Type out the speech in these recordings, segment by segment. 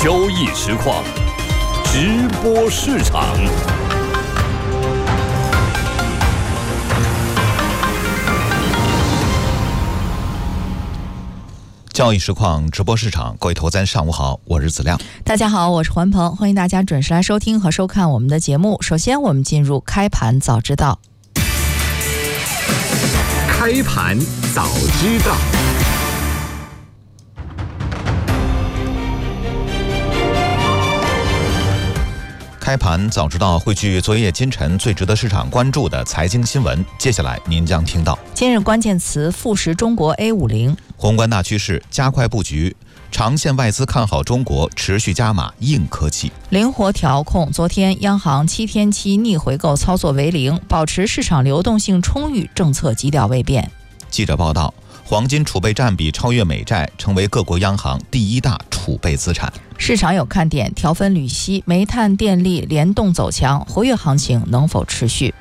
交易实况，直播市场。 交易实况直播市场，各位投资人上午好，我是子亮。 大家好，我是环鹏，欢迎大家准时来收听和收看我们的节目。首先我们进入开盘早知道。 开盘早知道。 开盘早知道汇聚昨夜今晨最值得市场关注的财经新闻，接下来您将听到： 今日关键词富时中国 A50， 宏观大趋势加快布局，长线外资看好中国，持续加码硬科技。 灵活调控，昨天央行7天期逆回购操作为零，保持市场流动性充裕，政策基调未变。 记者报道，黄金储备占比超越美债，成为各国央行第一大储备资产。 市场有看点，调分铝锡、煤炭、电力联动走强，活跃行情能否持续？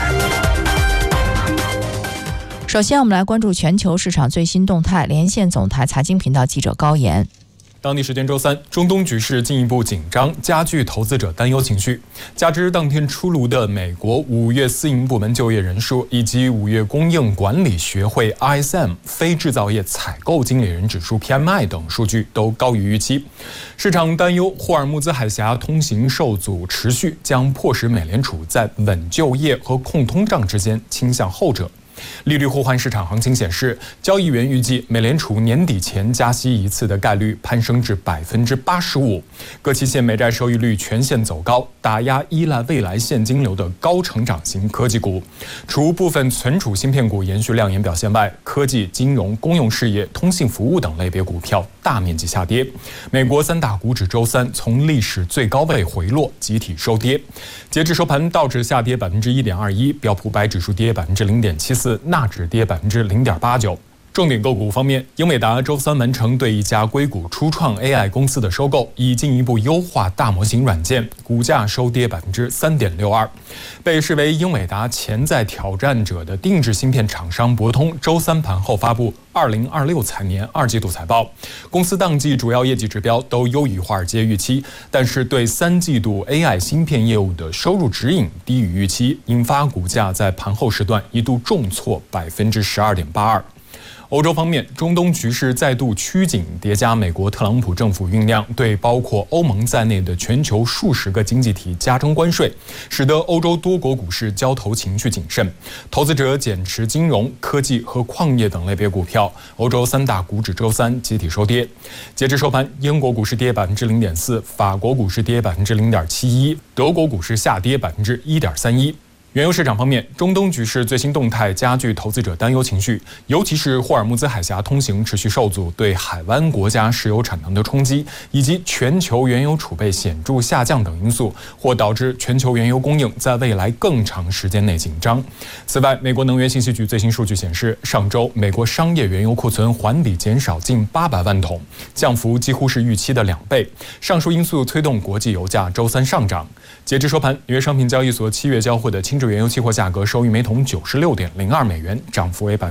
首先我们来关注全球市场最新动态，连线总台财经频道记者高岩。 当地时间周三，中东局势进一步紧张，加剧投资者担忧情绪。加之当天出炉的美国5月私营部门就业人数，以及5月供应管理学会 ISM 非制造业采购经理人指数 PMI 等数据都高于预期。市场担忧霍尔木兹海峡通行受阻持续，将迫使美联储在稳就业和控通胀之间倾向后者。利率互换市场行情显示，交易员预计美联储年底前加息一次的概率攀升至85%。各期限美债收益率全线走高，打压依赖未来现金流的高成长型科技股。除部分存储芯片股延续亮眼表现外，科技、金融、公用事业、通信服务等类别股票大面积下跌。美国3大股指周三从历史最高位回落，集体收跌。截至收盘，道指下跌1.21%，标普500指数跌0.74%，纳指跌0.89%。重点个股方面，英伟达周三完成对一家硅谷初创 AI 公司的收购，以进一步优化大模型软件，股价收跌3.62%。被视为英伟达潜在挑战者的定制芯片厂商博通，周三盘后发布2026财年2季度财报，公司当季主要业绩指标都优于华尔街预期，但是对3季度 AI 芯片业务的收入指引低于预期，引发股价在盘后时段一度重挫12.82%。欧洲方面，中东局势再度趋紧，叠加美国特朗普政府酝酿对包括欧盟在内的全球数十个经济体加征关税，使得欧洲多国股市交投情绪谨慎，投资者减持金融、科技和矿业等类别股票。欧洲3大股指周三集体收跌。截至收盘，英国股市跌0.04%，法国股市跌0.71%，德国股市下跌1.31%。原油市场方面，中东局势最新动态加剧投资者担忧情绪，尤其是霍尔木兹海峡通行持续受阻对海湾国家石油产能的冲击，以及全球原油储备显著下降等因素，或导致全球原油供应在未来更长时间内紧张。此外，美国能源信息局最新数据显示，上周美国商业原油库存环比减少近800万桶，降幅几乎是预期的2倍。上述因素推动国际油价周三上涨。截至收盘，纽约商品交易所7月交货的轻质原油期货价格收于每桶96.02美元，涨幅为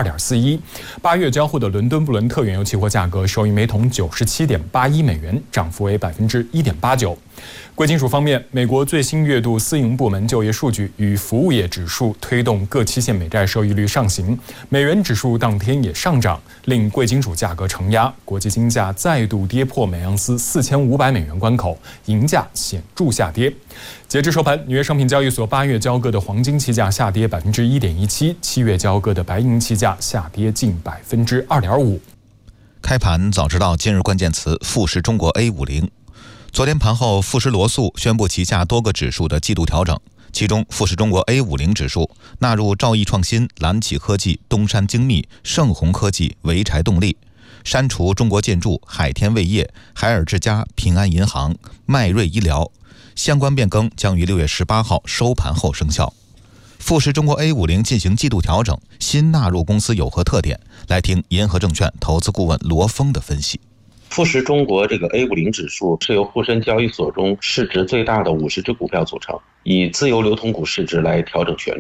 2.41%。8月交货的伦敦布伦特原油期货价格收于每桶97.81美元，涨幅为1.89%。贵金属方面，美国最新月度私营部门就业数据与服务业指数推动各期限美债收益率上行，美元指数当天也上涨，令贵金属价格承压，国际金价再度跌破每盎司4500美元关口，银价显著下跌。截至收盘，纽约商品交易所8月交割的黄金期价下跌1.17%，7月交割的白银期价下跌近2.5%。 开盘早知道今日关键词富时中国 A50。昨天盘后，富时罗素宣布旗下多个指数的季度调整，其中富时中国 A50 指数纳入兆易创新、蓝启科技、东山精密、盛虹科技、潍柴动力，删除中国建筑、海天味业、海尔之家、平安银行、迈瑞医疗。相关变更将于6月18号收盘后生效。富时中国 A50 进行季度调整，新纳入公司有何特点？来听银河证券投资顾问罗峰的分析。 富时中国这个 A50 指数是由沪深交易所中市值最大的50只股票组成，以自由流通股市值来调整权重。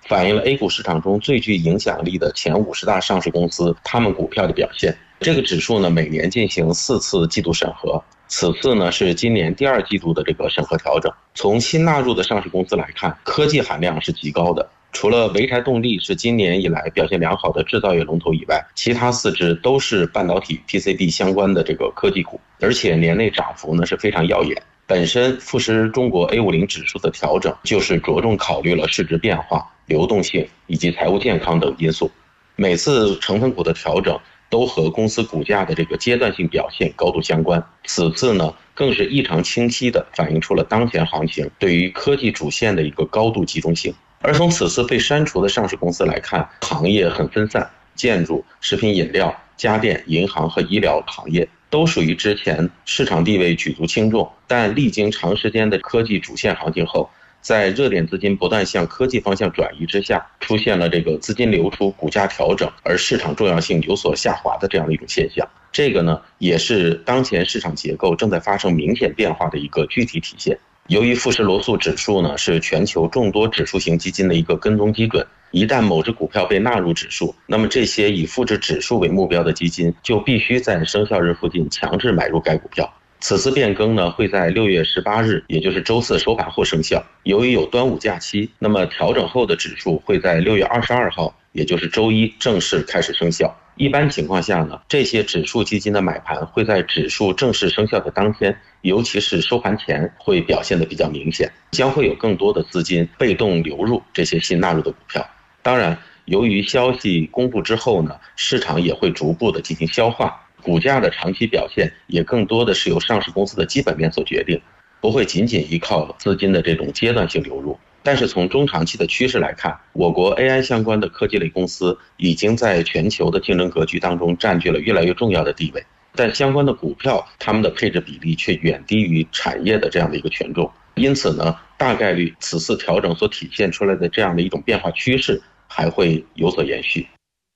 反映了 A 股市场中最具影响力的前50大上市公司他们股票的表现。这个指数呢，每年进行4次季度审核，此次呢是今年第2季度的这个审核调整。从新纳入的上市公司来看，科技含量是极高的。除了潍柴动力是今年以来表现良好的制造业龙头以外，其他4只都是半导体 PCB 相关的这个科技股，而且年内涨幅呢是非常耀眼。本身富时中国 A50 指数的调整就是着重考虑了市值变化、流动性以及财务健康等因素。每次成分股的调整都和公司股价的这个阶段性表现高度相关，此次呢更是异常清晰地反映出了当前行情对于科技主线的一个高度集中性。而从此次被删除的上市公司来看，行业很分散，建筑、食品饮料、家电、银行和医疗行业都属于之前市场地位举足轻重，但历经长时间的科技主线行情后，在热点资金不断向科技方向转移之下，出现了这个资金流出、股价调整而市场重要性有所下滑的这样的一种现象。这个呢，也是当前市场结构正在发生明显变化的一个具体体现。由于富时罗素指数呢是全球众多指数型基金的一个跟踪基准，一旦某只股票被纳入指数，那么这些以复制指数为目标的基金就必须在生效日附近强制买入该股票。此次变更呢会在6月18日，也就是周4收盘后生效。由于有端午假期，那么调整后的指数会在6月22号，也就是周1正式开始生效。一般情况下呢，这些指数基金的买盘会在指数正式生效的当天，尤其是收盘前会表现得比较明显，将会有更多的资金被动流入这些新纳入的股票。当然，由于消息公布之后呢，市场也会逐步的进行消化，股价的长期表现也更多的是由上市公司的基本面所决定，不会仅仅依靠资金的这种阶段性流入。但是从中长期的趋势来看，我国 AI 相关的科技类公司已经在全球的竞争格局当中占据了越来越重要的地位，但相关的股票它们的配置比例却远低于产业的这样的一个权重。因此呢，大概率此次调整所体现出来的这样的一种变化趋势还会有所延续。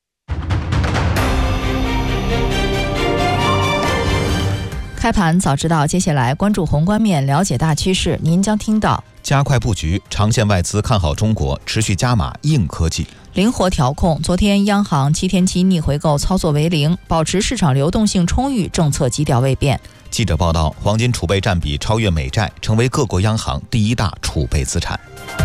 开盘早知道，接下来关注宏观面，了解大趋势。您将听到： 加快布局，长线外资看好中国，持续加码硬科技； 灵活调控，昨天央行7天期逆回购操作为零，保持市场流动性充裕，政策基调未变。 记者报道，黄金储备占比超越美债，成为各国央行第1大储备资产。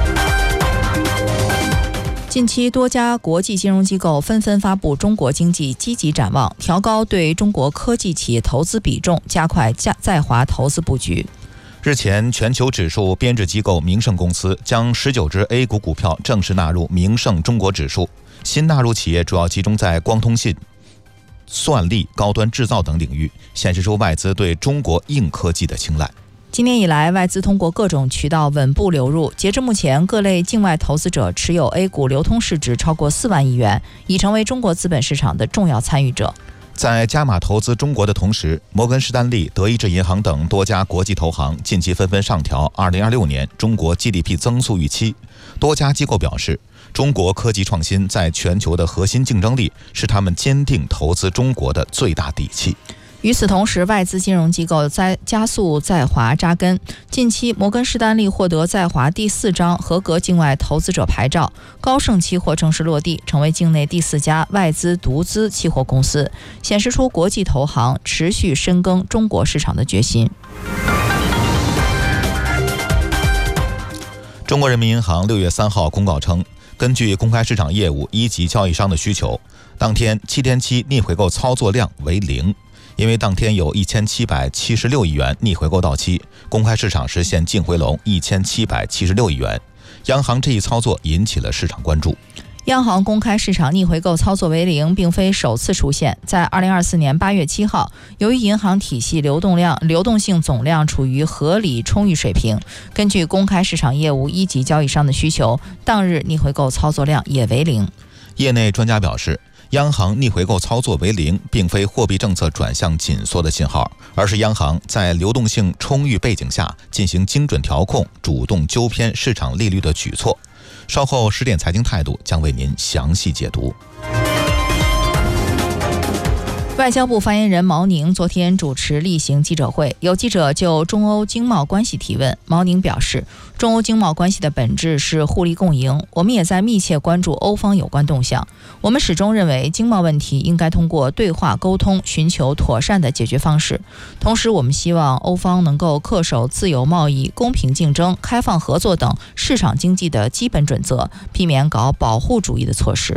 近期多家国际金融机构纷纷发布中国经济积极展望，调高对中国科技企业投资比重，加快在华投资布局。 日前，全球指数编制机构明晟公司将19只 A 股股票正式纳入明晟中国指数。新纳入企业主要集中在光通信、算力、高端制造等领域，显示出外资对中国硬科技的青睐。 今年以来，外资通过各种渠道稳步流入，截至目前，各类境外投资者持有 A 股流通市值超过4万亿元，已成为中国资本市场的重要参与者。 在加码投资中国的同时，摩根士丹利、德意志银行等多家国际投行近期纷纷上调2026年中国 GDP 增速预期。多家机构表示，中国科技创新在全球的核心竞争力是他们坚定投资中国的最大底气。 与此同时，外资金融机构在加速在华扎根。近期，摩根士丹利获得在华第4张合格境外投资者牌照，高盛期货正式落地，成为境内第4家外资独资期货公司，显示出国际投行持续深耕中国市场的决心。 中国人民银行6月3号公告称，根据公开市场业务1级交易商的需求，当天7天期逆回购操作量为0。因为当天有1776亿元逆回购到期，公开市场实现净回笼1776亿元。央行这一操作引起了市场关注。 央行公开市场逆回购操作为0，并非首次出现。在2024年8月7号，由于银行体系流动性总量处于合理充裕水平，根据公开市场业务1级交易商的需求，当日逆回购操作量也为0。 业内专家表示，央行逆回购操作为0，并非货币政策转向紧缩的信号，而是央行在流动性充裕背景下进行精准调控、主动纠偏市场利率的举措。稍后10点财经态度将为您详细解读。 外交部发言人毛宁昨天主持例行记者会，有记者就中欧经贸关系提问。毛宁表示，中欧经贸关系的本质是互利共赢，我们也在密切关注欧方有关动向。我们始终认为，经贸问题应该通过对话沟通，寻求妥善的解决方式。同时，我们希望欧方能够恪守自由贸易、公平竞争、开放合作等市场经济的基本准则，避免搞保护主义的措施。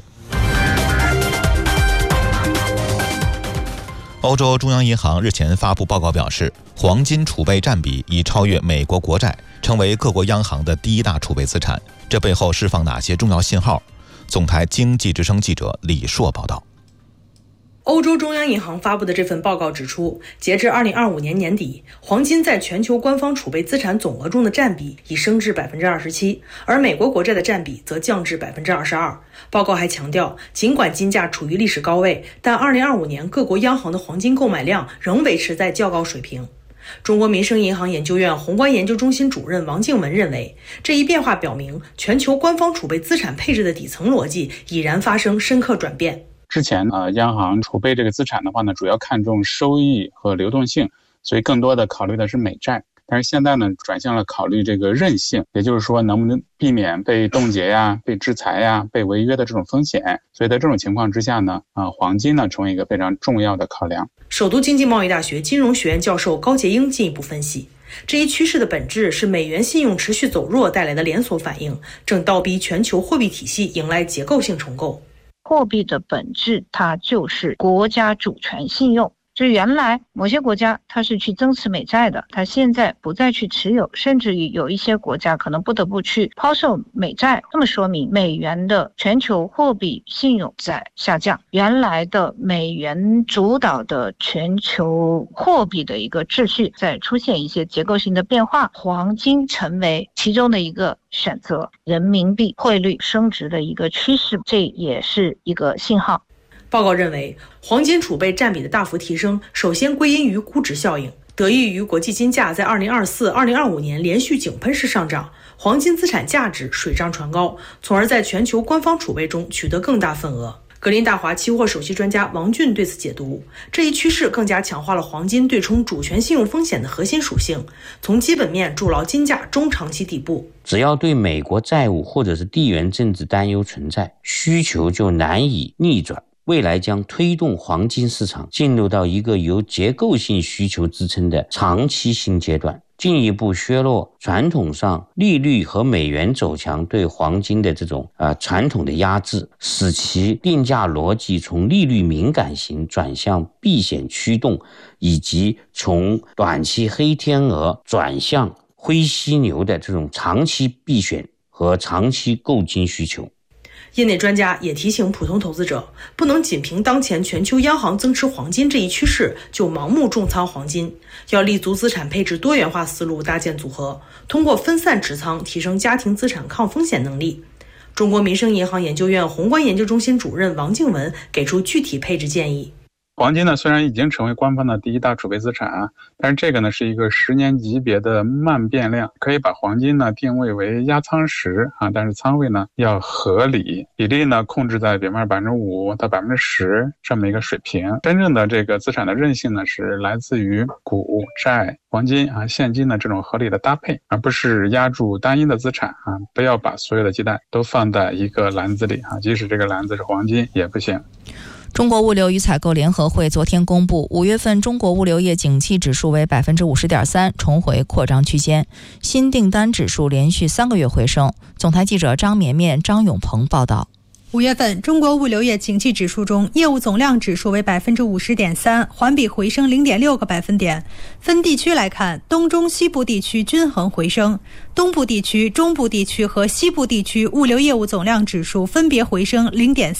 欧洲中央银行日前发布报告表示，黄金储备占比已超越美国国债，成为各国央行的第一大储备资产。这背后释放哪些重要信号？总台经济之声记者李硕报道。 欧洲中央银行发布的这份报告指出，截至2025年年底，黄金在全球官方储备资产总额中的占比已升至 27%， 而美国国债的占比则降至 22%。报告还强调，尽管金价处于历史高位，但2025年各国央行的黄金购买量仍维持在较高水平。中国民生银行研究院宏观研究中心主任王静文认为，这一变化表明，全球官方储备资产配置的底层逻辑已然发生深刻转变。 之前央行储备这个资产的话呢，主要看重收益和流动性，所以更多的考虑的是美债。但是现在呢，转向了考虑这个韧性，也就是说能不能避免被冻结呀、被制裁呀、被违约的这种风险。所以在这种情况之下呢，黄金呢成为一个非常重要的考量。 首都经济贸易大学金融学院教授高杰英进一步分析，这一趋势的本质是美元信用持续走弱带来的连锁反应，正倒逼全球货币体系迎来结构性重构。 货币的本质，它就是国家主权信用。就原来某些国家它是去增持美债的，它现在不再去持有，甚至于有一些国家可能不得不去抛售美债。那么说明美元的全球货币信用在下降，原来的美元主导的全球货币的一个秩序在出现一些结构性的变化，黄金成为其中的一个选择，人民币汇率升值的一个趋势，这也是一个信号。 报告认为，黄金储备占比的大幅提升，首先归因于估值效应，得益于国际金价在2024、2025年连续井喷式上涨，黄金资产价值水涨船高，从而在全球官方储备中取得更大份额。格林大华期货首席专家王俊对此解读，这一趋势更加强化了黄金对冲主权信用风险的核心属性，从基本面筑牢金价中长期底部。 只要对美国债务或者是地缘政治担忧存在，需求就难以逆转。未来将推动黄金市场进入到一个由结构性需求支撑的长期新阶段，进一步削弱传统上利率和美元走强对黄金的这种传统的压制，使其定价逻辑从利率敏感型转向避险驱动，以及从短期黑天鹅转向灰犀牛的这种长期避险和长期购金需求。 业内专家也提醒普通投资者，不能仅凭当前全球央行增持黄金这一趋势就盲目重仓黄金，要立足资产配置多元化思路，搭建组合，通过分散持仓提升家庭资产抗风险能力。中国民生银行研究院宏观研究中心主任王静文给出具体配置建议。 黄金呢，虽然已经成为官方的第一大储备资产但是这个呢是一个10年级别的慢变量，可以把黄金呢定位为压仓时但是仓位呢要合理，比例呢控制在比方5%到10%这么一个水平。真正的这个资产的韧性呢是来自于股债黄金现金的这种合理的搭配，而不是压住单一的资产不要把所有的鸡蛋都放在一个篮子里即使这个篮子是黄金也不行。 中国物流与采购联合会昨天公布，5月份中国物流业景气指数为 50.3%， 重回扩张区间，新订单指数连续3个月回升。总台记者张绵绵、张永鹏报道。 5月份中国物流业景气指数中，业务总量指数为 50.3%， 环比回升 0.6个百分点。分地区来看，东中西部地区均衡回升，东部地区、中部地区和西部地区物流业务总量指数分别回升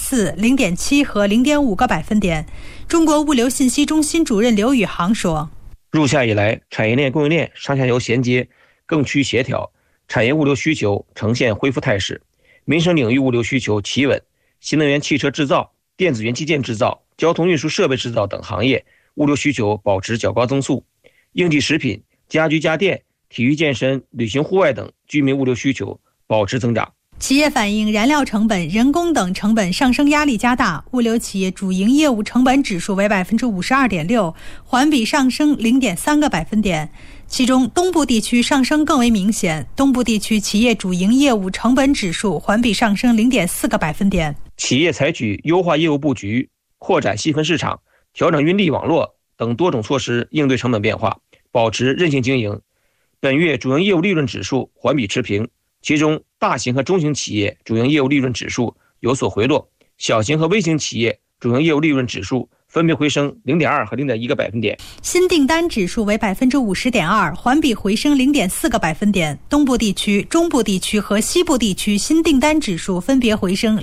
0.4、0.7 和 0.5个百分点。中国物流信息中心主任刘宇航说， 入夏以来，产业链供应链上下游衔接更趋协调，产业物流需求呈现恢复态势，民生领域物流需求企稳，新能源汽车制造、电子元器件制造、交通运输设备制造等行业物流需求保持较高增速，应急食品、家居家电、体育健身、旅行户外等居民物流需求保持增长。 企业反映燃料成本、人工等成本上升压力加大，物流企业主营业务成本指数为 52.6%， 环比上升 0.3个百分点。其中东部地区上升更为明显，东部地区企业主营业务成本指数环比上升 0.4个百分点。 企业采取优化业务布局、扩展细分市场、调整运力网络等多种措施应对成本变化，保持韧性经营。本月主营业务利润指数环比持平，其中大型和中型企业主营业务利润指数有所回落，小型和微型企业主营业务利润指数分别回升 0.2 和 0.1个百分点。 新订单指数为 50.2%， 环比回升 0.4个百分点。东部地区、中部地区和西部地区新订单指数分别回升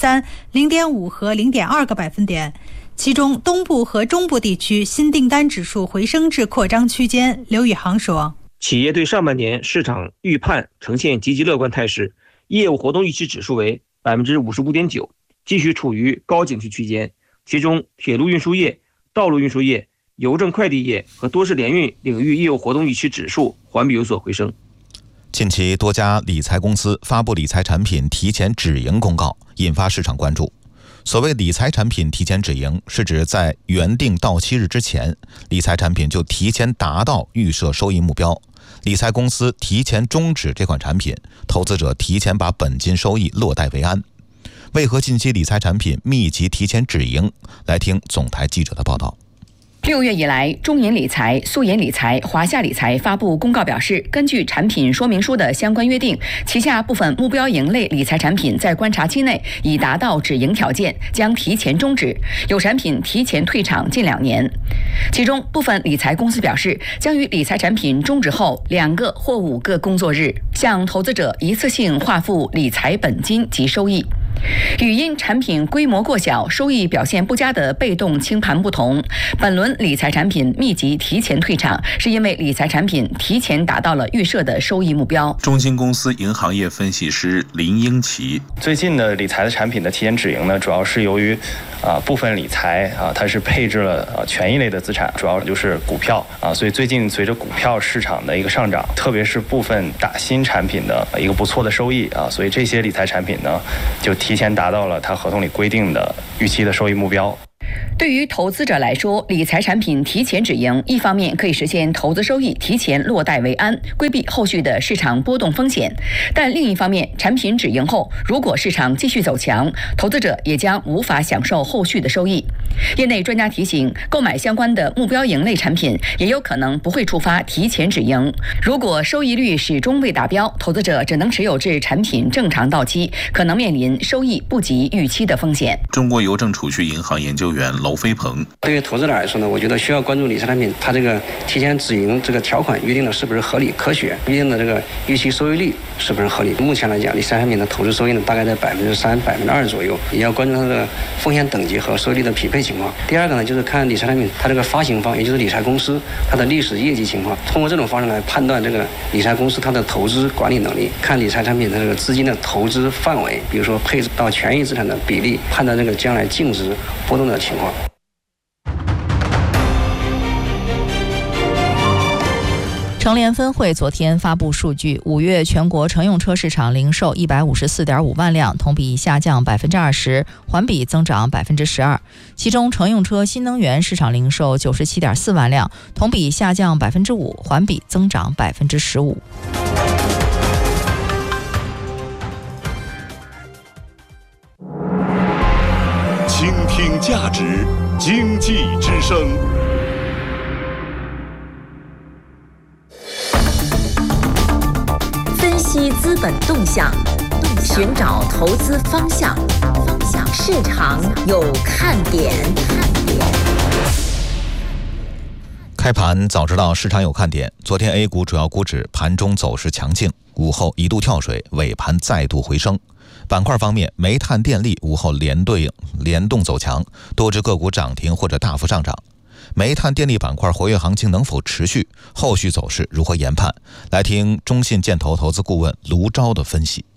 0.3、0.5 和 0.2个百分点。其中东部和中部地区新订单指数回升至扩张区间。刘宇航说， 企业对上半年市场预判呈现积极乐观态势，业务活动预期指数为 55.9%， 继续处于高景气区间。其中铁路运输业、道路运输业、邮政快递业和多式联运领域业务活动预期指数环比有所回升。 近期多家理财公司发布理财产品提前止盈公告，引发市场关注。所谓理财产品提前止盈，是指在原定到期日之前，理财产品就提前达到预设收益目标，理财公司提前终止这款产品，投资者提前把本金收益落袋为安。为何近期理财产品密集提前止盈？来听总台记者的报道。 6月以来，中银理财、苏银理财、华夏理财发布公告表示，根据产品说明书的相关约定，旗下部分目标盈类理财产品在观察期内已达到止盈条件，将提前终止，有产品提前退场近2年。其中部分理财公司表示，将于理财产品终止后2个或5个工作日，向投资者一次性划付理财本金及收益。与因产品规模过小、收益表现不佳的被动清盘不同，本轮理财产品密集提前退场，是因为理财产品提前达到了预设的收益目标。 中金公司银行业分析师林英奇， 最近的理财的产品的提前止盈呢，主要是由于部分理财它是配置了权益类的资产，主要就是股票所以最近随着股票市场的一个上涨，特别是部分打新产品的一个不错的收益所以这些理财产品呢就提前达到了它合同里规定的预期的收益目标。 对于投资者来说，理财产品提前止盈，一方面可以实现投资收益提前落袋为安，规避后续的市场波动风险；但另一方面，产品止盈后，如果市场继续走强，投资者也将无法享受后续的收益。业内专家提醒，购买相关的目标盈类产品，也有可能不会触发提前止盈。如果收益率始终未达标，投资者只能持有至产品正常到期，可能面临收益不及预期的风险。 中国邮政储蓄银行研究员娄飞鹏， 对于投资者来说呢，我觉得需要关注理财产品它这个提前止盈这个条款约定的是不是合理科学，约定的这个预期收益率是不是合理。目前来讲，理财产品的投资收益呢大概在3%、2%左右，也要关注它的风险等级和收益率的匹配情况。第二个呢，就是看理财产品它这个发行方，也就是理财公司它的历史业绩情况，通过这种方式来判断这个理财公司它的投资管理能力，看理财产品的这个资金的投资范围，比如说配置到权益资产的比例，判断这个将来净值波动的情况。 乘联分会昨天发布数据，5月全国乘用车市场零售154.5万辆，同比下降20%，环比增长12%。其中乘用车新能源市场零售97.4万辆，同比下降5%，环比增长15%。 倾听价值，经济之声。 析资本动向，寻找投资方向，市场有看点。 开盘早知道市场有看点。昨天 A 股主要股指盘中走势强劲，午后一度跳水，尾盘再度回升。板块方面，煤炭电力午后联动走强，多只个股涨停或者大幅上涨。煤炭电力板块活跃行情能否持续？后续走势如何研判？来听中信建投投资顾问卢钊的分析。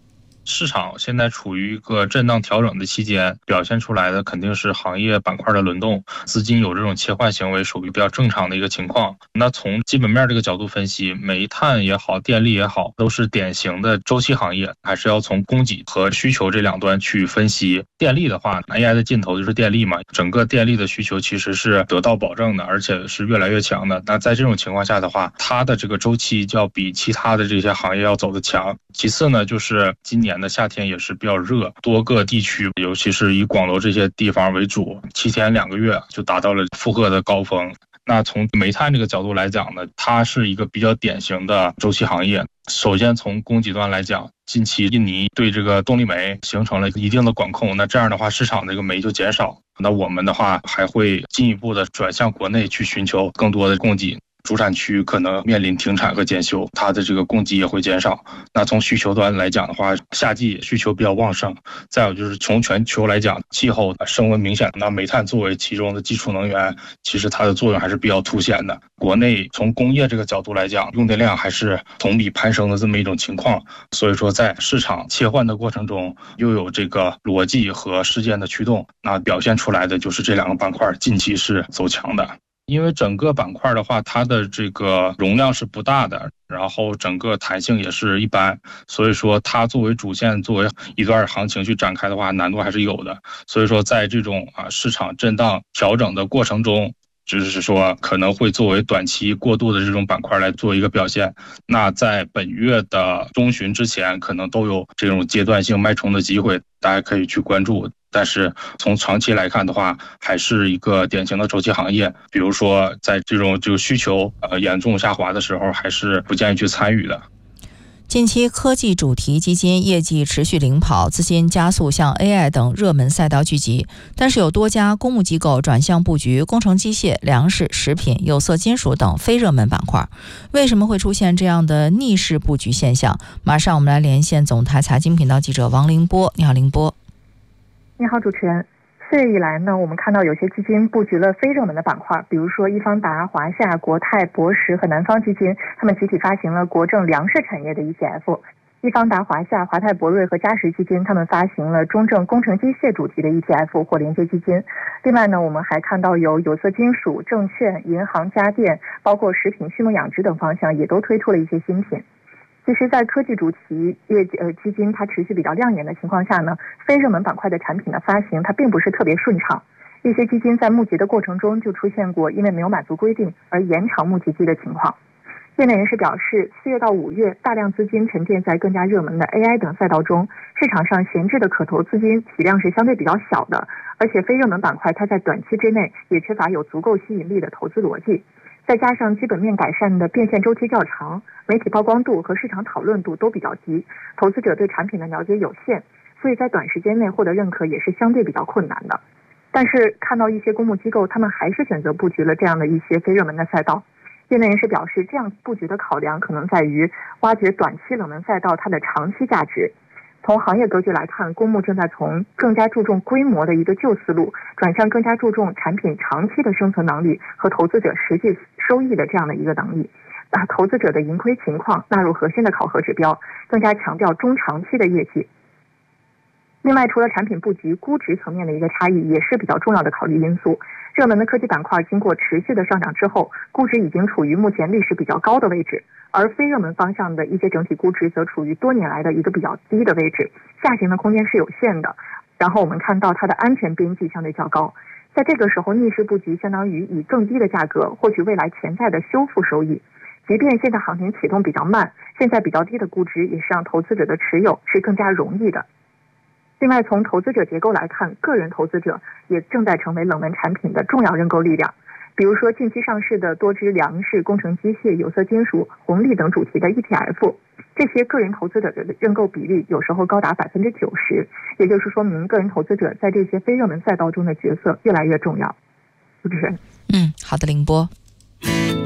市场现在处于一个震荡调整的期间，表现出来的肯定是行业板块的轮动，资金有这种切换行为，属于比较正常的一个情况。那从基本面这个角度分析，煤炭也好，电力也好，都是典型的周期行业，还是要从供给和需求这两端去分析。电力的话 ，AI 的尽头就是电力嘛，整个电力的需求其实是得到保证的，而且是越来越强的。那在这种情况下的话，它的这个周期就要比其他的这些行业要走得强。其次呢，就是今年的夏天也是比较热，多个地区，尤其是以广州这些地方为主，7天2个月就达到了负荷的高峰。那从煤炭这个角度来讲呢，它是一个比较典型的周期行业。首先从供给端来讲，近期印尼对这个动力煤形成了一定的管控，那这样的话市场这个煤就减少，那我们的话还会进一步的转向国内去寻求更多的供给。主产区可能面临停产和检修，它的这个供给也会减少。那从需求端来讲的话，夏季需求比较旺盛。再有就是从全球来讲，气候升温明显，那煤炭作为其中的基础能源，其实它的作用还是比较凸显的。国内从工业这个角度来讲，用电量还是同比攀升的这么一种情况。所以说在市场切换的过程中，又有这个逻辑和事件的驱动，那表现出来的就是这两个板块近期是走强的。因为整个板块的话，它的这个容量是不大的，然后整个弹性也是一般，所以说它作为主线，作为一段行情去展开的话，难度还是有的。所以说在这种市场震荡调整的过程中，只是说可能会作为短期过渡的这种板块来做一个表现。那在本月的中旬之前，可能都有这种阶段性脉冲的机会，大家可以去关注。但是从长期来看的话，还是一个典型的周期行业。比如说，在这种需求严重下滑的时候，还是不建议去参与的。 近期科技主题基金业绩持续领跑，资金加速向 AI 等热门赛道聚集，但是有多家公募机构转向布局工程机械、粮食、食品、有色金属等非热门板块。为什么会出现这样的逆势布局现象？马上我们来连线总台财经频道记者王凌波。你好，凌波。 你好，主持人。4月以来呢，我们看到有些基金布局了非热门的板块，比如说易方达、华夏、国泰、博时和南方基金，他们集体发行了国证粮食产业的 ETF。易方达、华夏、华泰柏瑞和嘉实基金，他们发行了中证工程机械主题的 ETF 或连接基金。另外呢，我们还看到有色金属、证券、银行、家电，包括食品、畜牧养殖等方向也都推出了一些新品。其实在科技主题基金它持续比较亮眼的情况下呢，非热门板块的产品的发行它并不是特别顺畅。一些基金在募集的过程中就出现过因为没有满足规定而延长募集期的情况。业内人士表示，4月到5月大量资金沉淀在更加热门的 AI 等赛道中，市场上闲置的可投资金体量是相对比较小的，而且非热门板块它在短期之内也缺乏有足够吸引力的投资逻辑。再加上基本面改善的变现周期较长，媒体曝光度和市场讨论度都比较低，投资者对产品的了解有限，所以在短时间内获得认可也是相对比较困难的。但是看到一些公募机构他们还是选择布局了这样的一些非热门的赛道。业内人士表示，这样布局的考量可能在于挖掘短期冷门赛道它的长期价值。从行业格局来看，公募正在从更加注重规模的一个旧思路，转向更加注重产品长期的生存能力和投资者实际收益的这样的一个能力，把投资者的盈亏情况纳入核心的考核指标，更加强调中长期的业绩。另外，除了产品布局，估值层面的一个差异也是比较重要的考虑因素。热门的科技板块经过持续的上涨之后，估值已经处于目前历史比较高的位置，而非热门方向的一些整体估值则处于多年来的一个比较低的位置，下行的空间是有限的。然后我们看到它的安全边际相对较高，在这个时候逆势布局相当于以更低的价格获取未来潜在的修复收益。即便现在行情启动比较慢，现在比较低的估值也是让投资者的持有是更加容易的。另外，从投资者结构来看，个人投资者也正在成为冷门产品的重要认购力量。比如说近期上市的多只粮食、工程机械、有色金属、红利等主题的 ETF， 这些个人投资者的认购比例有时候高达90%，也就是说明个人投资者在这些非热门赛道中的角色越来越重要。主持人， 好的，凌波。